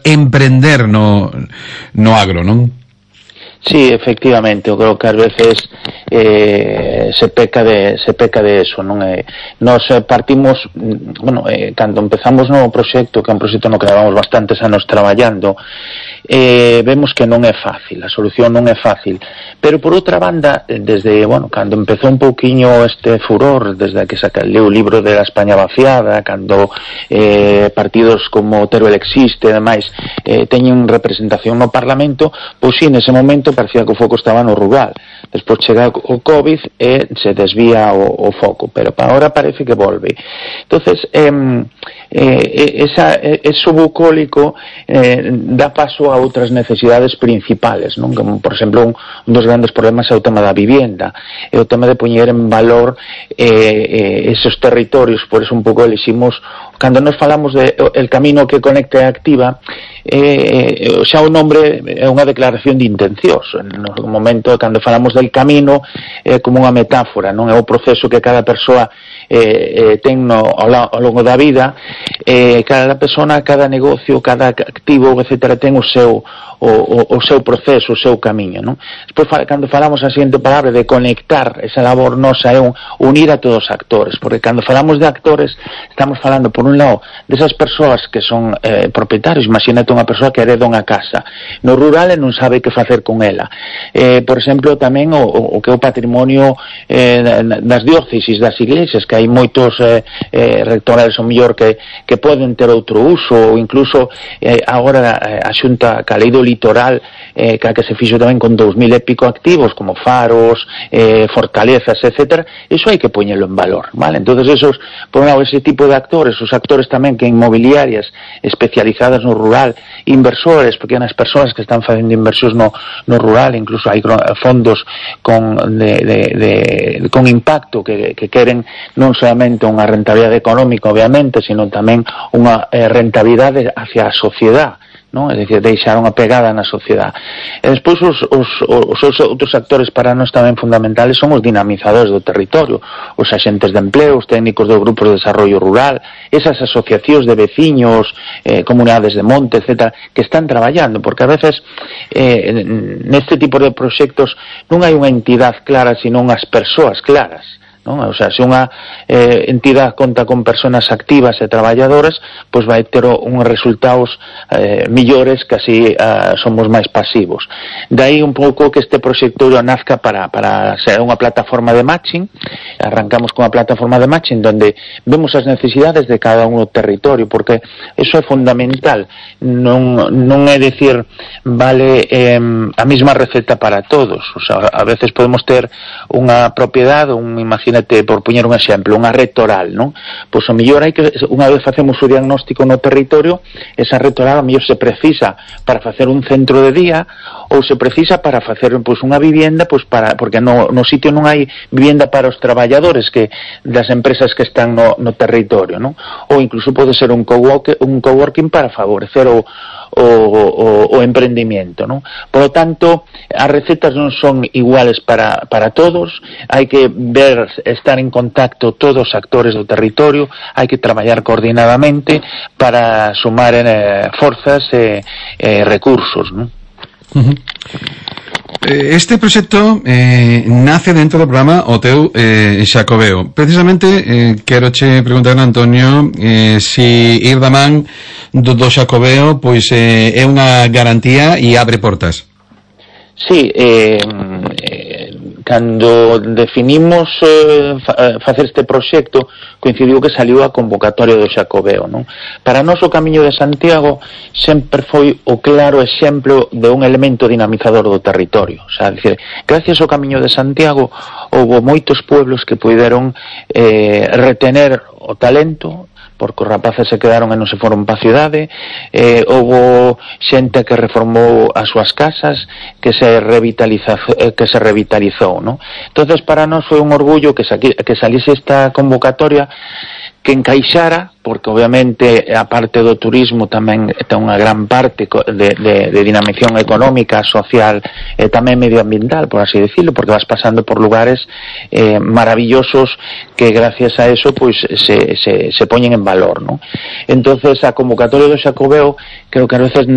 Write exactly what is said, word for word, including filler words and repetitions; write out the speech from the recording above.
emprender no, no agro, non? Sí, efectivamente, eu creo que ás veces eh, se peca de se peca de eso, non é? Nos partimos, bueno, eh, cando empezamos no proxecto, que é un proxecto no que levamos bastantes anos traballando, eh, vemos que non é fácil, a solución non é fácil, pero por outra banda, desde, bueno, cando empezou un pouquiño este furor, desde que saca o libro de la España vaciada, cando eh, partidos como Teruel Existe e demais eh, teñen representación no Parlamento, pois sí, nese momento parecía que o foco estaba no rural. Despois chega o COVID e se desvía o, o foco, pero para ahora parece que volve. Entonces, eh, eh, esa, eso bucólico eh, dá paso a outras necesidades principales, non? Como, por exemplo, un, un dos grandes problemas é o tema da vivienda, é o tema de poñer en valor eh, eh, esos territorios. Por eso un pouco eliximos, cando nos falamos de el camino que conecta e activa, eh, xa o nombre é unha declaración de intencións. No momento, cando falamos del camino, é como unha metáfora, non é o proceso que cada persoa eh, eh, ten no, ao, ao longo da vida. Eh, cada persona, cada negocio, cada activo, etcétera, ten o seu o, o, o seu proceso, o seu camiño, non? Despois, cando falamos a seguinte palabra de conectar, esa labor nosa é un unir a todos os actores, porque cando falamos de actores estamos falando, por un lado, desas persoas que son eh, propietarios. Imagínate unha persoa que hereda unha casa no rural e non sabe que facer con ela. Eh, por exemplo, tamén o, o que é o patrimonio eh, das diócesis, das iglesias, que hai moitos eh, eh, rectorales o mellor que, que poden ter outro uso, ou incluso eh, agora a Xunta, ca lei do litoral, eh, que, que se fixo tamén con dous mil e pico activos, como faros, eh, fortalezas, etcétera. Iso hai que poñelo en valor, vale? Entonces esos, por un lado, ese tipo de actores, os actores tamén que inmobiliarias especializadas no rural, inversores, pequenas persoas que están facendo inversións no, no rural, incluso hai fondos con, de, de, de, con impacto que, que queren non solamente unha rentabilidade económica, obviamente, sino tamén unha eh, rentabilidade hacia a sociedade, non? É dicir, deixar unha pegada na sociedade. E despois os, os, os, os outros actores para nós tamén fundamentales son os dinamizadores do territorio, os axentes de empleo, os técnicos do grupo de desarrollo rural, esas asociacións de veciños, eh, comunidades de monte, etcétera, que están traballando, porque a veces eh, neste tipo de proxectos non hai unha entidade clara, sino unhas persoas claras, non? O sea, se unha eh, entidade conta con persoas activas e traballadoras, pois vai ter uns resultados eh, millores que así eh, somos máis pasivos. Dai un pouco que este proxecto nazca para, para ser unha plataforma de matching. Arrancamos con a plataforma de matching donde vemos as necesidades de cada un do territorio, porque eso é fundamental. Non, non é dicir, vale eh, a mesma receta para todos. O sea, a veces podemos ter unha propiedade, un, imagínate, por poñer un exemplo, unha red toral, non? Pois o mellor hai que, unha vez facemos o diagnóstico no territorio, esa red toral a mellor se precisa para facer un centro de día, ou se precisa para facer pois unha vivienda, pois para, porque no, no sitio non hai vivienda para os traballadores que das empresas que están no, no territorio, non? Ou incluso pode ser un coworking, un coworking para favorecer o O, o, o emprendimiento, non? Por lo tanto, as recetas non son iguales para, para todos, hai que ver, estar en contacto todos os actores do territorio, hai que traballar coordinadamente para sumar eh, forzas e eh, recursos, non? Uh-huh. Este proxecto eh, nace dentro do programa O Teu eh, Xacobeo. Precisamente eh, quero che preguntar a Antonio eh, si ir da man do, do Xacobeo pois eh, é unha garantía e abre portas. Sí, eh, eh, cando definimos eh, fa, facer este proxecto, coincidiu que saliu a convocatoria do Xacobeo, non? Para nós o Camiño de Santiago sempre foi o claro exemplo de un elemento dinamizador do territorio. O sea, decir, gracias ao Camiño de Santiago houve moitos pueblos que puideron eh, retener o talento, porque os rapaces se quedaron e non se foron pa cidade, eh, houve xente que reformou as súas casas, que se revitalizou, eh, que se revitalizou, non? Entonces, para nós foi un orgullo que, saqui, que salise esta convocatoria, que encaixara, porque obviamente a parte do turismo tamén ten unha gran parte de, de, de dinamización económica, social e tamén medioambiental, por así decirlo, porque vas pasando por lugares eh, maravillosos que gracias a eso pues se, se, se poñen en valor, ¿no? Entonces a convocatoria do Xacobeo creo que a veces